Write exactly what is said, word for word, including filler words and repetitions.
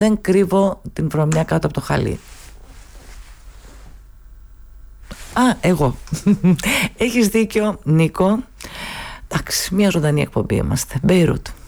Δεν κρύβω την βρωμιά κάτω από το χαλί. Α, εγώ. Έχεις δίκιο, Νίκο. Εντάξει, μια ζωντανή εκπομπή είμαστε. Μπέιρουτ.